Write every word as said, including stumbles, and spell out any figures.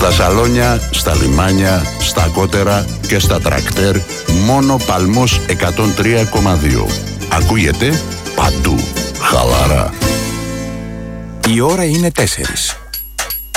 Στα σαλόνια, στα λιμάνια, στα κότερα και στα τρακτέρ, μόνο Παλμός εκατόν τρία κόμμα δύο. Ακούγεται παντού. Χαλαρά. Η ώρα είναι τέσσερις.